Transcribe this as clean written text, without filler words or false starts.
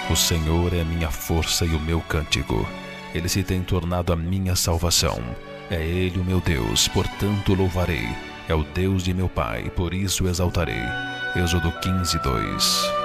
O Senhor é a minha força e o meu cântico. Ele se tem tornado a minha salvação. É Ele o meu Deus, portanto louvarei. É o Deus de meu Pai, por isso o exaltarei. Êxodo 15:2.